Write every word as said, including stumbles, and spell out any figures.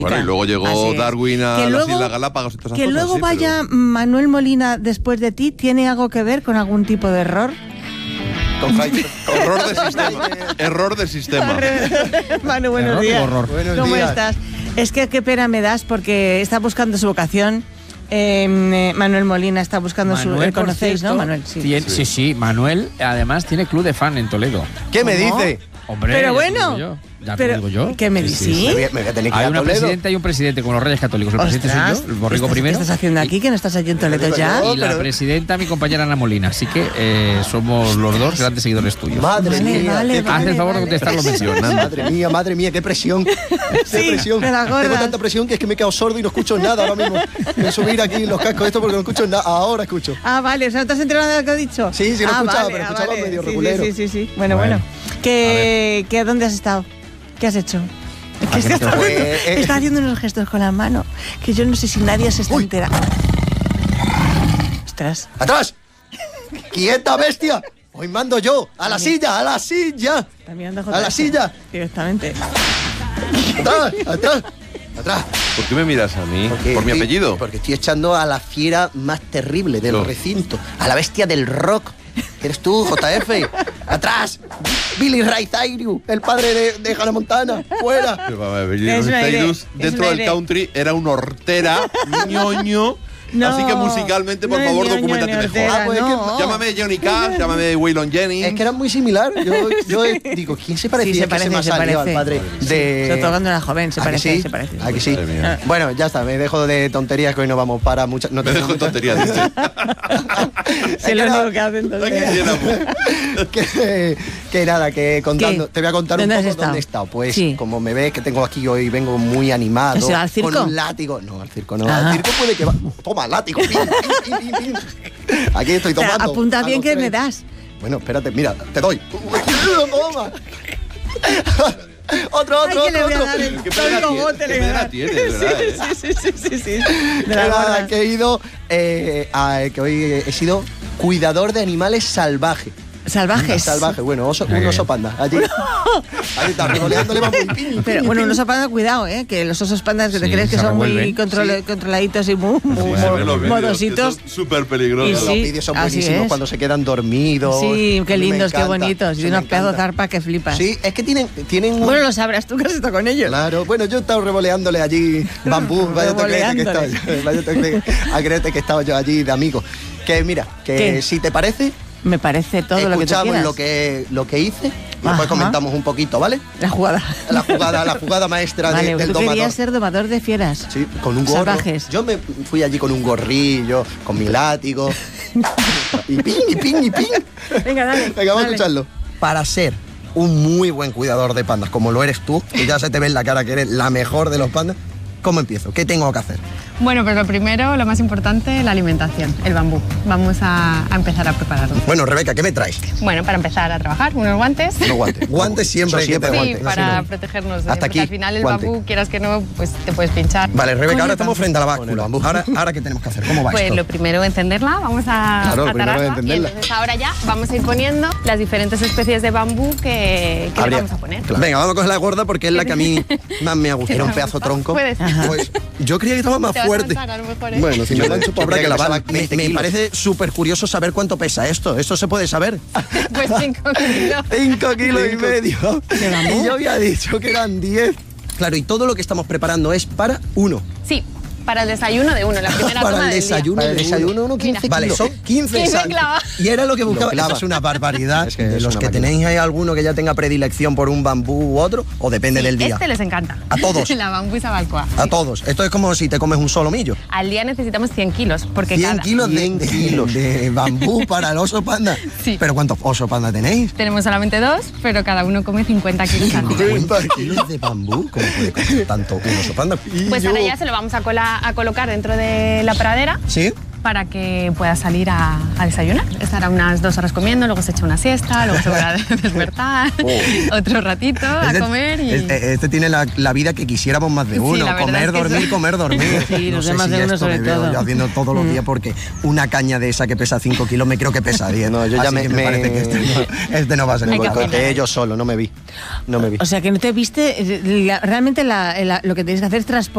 Bueno, y luego llegó Darwin a luego, las Islas Galápagos y todas esas que cosas. luego sí, vaya pero... Manuel Molina después de ti, ¿tiene algo que ver con algún tipo de error? Con error de sistema. Error de sistema. Manu, buenos error días. horror. Buenos ¿Cómo días. estás? Es que qué pena me das porque está buscando su vocación. Eh, Manuel Molina está buscando Manuel, su... ¿Le conocéis, cierto, no, Manuel? Sí. Tiene, sí, sí, Manuel además tiene club de fan en Toledo. ¿Qué me ¿Cómo? dice? Hombre, Pero ya te bueno, digo yo. Ya te pero, digo yo. ¿qué me dices? Me voy, a, me voy a tener que ir Hay a una Toledo. presidenta y un presidente como los Reyes Católicos. El presidente soy yo, el borrico ¿Estás- primero. ¿Qué estás haciendo aquí? Que no estás allí en Toledo digo ya. yo. Y la pero- presidenta, mi compañera Ana Molina. Así que eh, somos los dos grandes seguidores tuyos. Madre Vale, mía. vale, qué- vale. Haz el favor de vale. contestar lo mencionando. Madre mía, madre mía, qué presión. Qué Sí, presión. de las gordas. Tengo tanta presión que es que me he quedado sordo y no escucho nada ahora mismo. Voy a subir aquí los cascos esto porque no escucho nada. Ahora escucho. Ah, vale, o sea, ¿no te has enterado de lo que he dicho? Sí, sí, lo he ah, escuchado, vale, pero ah, escuchaba vale. medio Sí, regulero. Sí, sí, sí, sí. Bueno, Bueno, bueno. ¿Qué, ¿qué, ¿Dónde has estado? ¿Qué has hecho? Es que que no está, te Pues, eh, está haciendo unos gestos con la mano que yo no sé si nadie se está Uy. enterando. Ostras. ¡Atrás! ¡Quieta, bestia! Hoy mando yo. ¡A la silla! ¡A la silla! Está mirando ¡A la silla! Directamente. ¡Atrás! ¡Atrás! ¡Atrás! ¿Por qué me miras a mí? Porque ¿Por mi estoy- apellido? Porque estoy echando a la fiera más terrible del No. recinto. A la bestia del rock. Eres tú, J F. ¡Atrás! Billy Ray Cyrus, el padre de, de Hannah Montana. ¡Fuera! Pero, a ver, Billy Es un Ray aire, Cyrus, es dentro un del aire. country, era un hortera, ñoño. No, Así que musicalmente, por no es favor, ñoño documentate ni mejor. hortera, Ah, pues es que- no. Llámame Johnny Cash, llámame Waylon Jennings. Es que era muy similar. Yo, yo eh, digo, ¿quién se parecía? Sí, se que parece, se me ha se salido parece. al padre Sí, de... sobre todo cuando era joven, se ¿A que parece, sí? se parece. ¿A que sí? Madre mía. Bueno, ya está, me dejo de tonterías que hoy no vamos para muchas... No Me tengo dejo muchas- tonterías, dice. Sí, lo único que hacen todos. Aquí llenamos. que, que nada, que contando, ¿Qué? te voy a contar un ¿Dónde poco has estado? dónde he estado. Pues Sí. como me ves que tengo aquí hoy, vengo muy animado. ¿Has ido al circo? Con un látigo. No, al circo no. Ah. Al circo puede que va. Toma, látigo. Pin, pin, pin, pin, pin. Aquí estoy O sea, tomando. apunta a bien los que tres. me das. Bueno, espérate, mira, te doy. Toma. Otro, Ay, otro, que le voy a otro, dar otro. el Qué pena cogote, tiene, le qué voy a pena dar. tiene, de verdad, ¿eh? Sí, sí, sí, sí, sí. De Que la nada, gorda. que he ido, eh, a- que hoy he sido cuidador de animales salvajes. Salvajes. Salvaje, bueno, oso, un Muy oso bien. panda. Allí, allí está, revoleándole va muy pin, Pero pin, bueno, pin. un oso panda, cuidado, ¿eh? Que los osos pandas que te Sí, crees que se son muy revuelven. control- Sí. controladitos y muy, muy Sí, se ven los vídeos, modositos. que son súper Y peligrosos. Los sí, vídeos son así buenísimos es. cuando se quedan dormidos. Sí, qué A mí me lindos, qué encanta, bonitos. sí, Y me unos pedazos de encanta. zarpa que flipas. Sí, es que tienen, tienen un- Bueno, lo sabrás tú que has estado con ellos. Claro, bueno, yo he estado revoleándole allí bambú, vaya te crees que estaba, Revoleándole. vaya te crees, a creerte que estaba yo allí de amigo. Que mira, que ¿Qué? si te parece, Me parece todo lo que tú escuchamos quieras. lo que, lo que hice y Ajá. después comentamos un poquito, ¿vale? La jugada. La jugada, la jugada maestra de- Vale, del tú domador. querías ser domador de fieras. Sí, con un gorro. Salvajes. Yo me fui allí con un gorrillo, con mi látigo. y pin, y pin, y pin. Venga, dale. Venga, vamos dale. a escucharlo. Para ser un muy buen cuidador de pandas, como lo eres tú, que ya se te ve en la cara que eres la mejor de los pandas, ¿cómo empiezo? ¿Qué tengo que hacer? Bueno, pues lo primero, lo más importante, la alimentación, el bambú. Vamos a, a empezar a prepararlo. Bueno, Rebeca, ¿qué me traes? Bueno, para empezar a trabajar, unos guantes. Unos guantes. Guantes siempre. Sí, hay que tener guantes. para Sí, no. protegernos. De, Hasta porque aquí, al final el guante. bambú, quieras que no, pues te puedes pinchar. Vale, Rebeca, Con ahora el estamos bambú. frente a la báscula. Ahora, ahora, ¿qué tenemos que hacer? ¿Cómo va Pues esto? lo primero, encenderla, vamos a Claro, lo primero es atararla. Y encenderla. entonces ahora ya vamos a ir poniendo las diferentes especies de bambú que, que le Habría- vamos a poner. Claro. Venga, vamos a coger la gorda porque es la que a mí más me ha gustado. Era un pedazo tronco. Puede ser. Pues yo creía que estaba más Te vas a fuerte. matar, a lo mejor, ¿eh? Bueno, si me mancho, Yo habrá creía que que lavar. pesaba Me, veinte me kilos. parece súper curioso saber cuánto pesa esto. ¿Esto se puede saber? Pues cinco kilos. Cinco kilos y Cinco. medio. Y yo había dicho que eran diez. Claro, y todo lo que estamos preparando es para uno. Sí, para el desayuno de uno, la primera Para toma el del desayuno, día. Para el desayuno uno, quince Mira. Vale, kilos. son quince quince exacto. clavas. Y era lo que buscaba. Lo clava. Eso es una barbaridad. Es que de es los una que máquina. tenéis, ¿hay alguno que ya tenga predilección por un bambú u otro? ¿O depende Sí, del día? Este les encanta. A todos. La bambusa balcoa. A todos. Esto es como si te comes un solomillo. Al día necesitamos cien kilos, porque cien cada... kilos de, cien de- kilos. de bambú para el oso panda. Sí. ¿Pero cuántos oso panda tenéis? Tenemos solamente dos, pero cada uno come cincuenta kilos al día. cincuenta kilos de bambú. ¿Cómo puede comer tanto un oso panda? Pues ahora ya se lo vamos a, cola- a colocar dentro de la pradera ¿Sí? para que pueda salir a, a desayunar. Estará unas dos horas comiendo, luego se echa una siesta, luego se va a despertar, otro ratito a Este- comer y... Este, este tiene la, la vida que quisiéramos más de Sí, uno. la verdad Comer, es que dormir, sí. comer, dormir. Sí, no los sé demás si de uno esto sobre me veo todo. yo haciendo todos los días porque una caña de esa que pesa cinco kilos me creo que pesa diez. No, yo ya Así me- que me, me- parece que este no, este no va a ser Hay el que caso. afinar. yo solo, no me vi. No me vi. O sea, que no te viste, eh, la- realmente la- la- lo que tienes que hacer es transportar